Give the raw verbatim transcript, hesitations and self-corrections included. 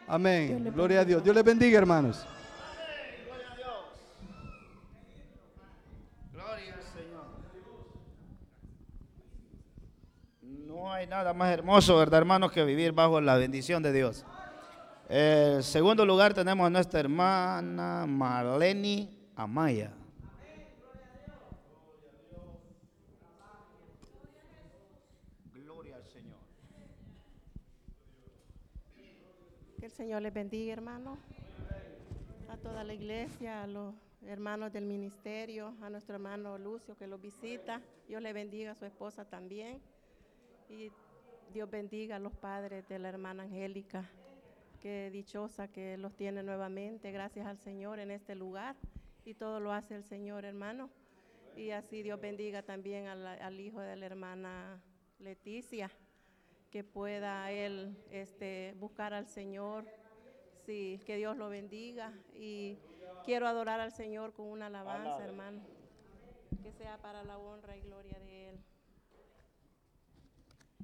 Amén. Gloria a Dios. Dios les bendiga, hermanos. Gloria al Señor. No hay nada más hermoso, ¿verdad, hermanos?, que vivir bajo la bendición de Dios. En segundo lugar tenemos a nuestra hermana Marleni Amaya. Gloria al Señor. Que el Señor les bendiga, hermano. A toda la iglesia, a los hermanos del ministerio, a nuestro hermano Lucio que los visita. Dios le bendiga a su esposa también. Y Dios bendiga a los padres de la hermana Angélica. Qué dichosa que los tiene nuevamente. Gracias al Señor en este lugar. Y todo lo hace el Señor, hermano. Y así Dios bendiga también al, al hijo de la hermana Leticia, que pueda él este, buscar al Señor. Sí, que Dios lo bendiga. Y quiero adorar al Señor con una alabanza, hermano, que sea para la honra y gloria de Él.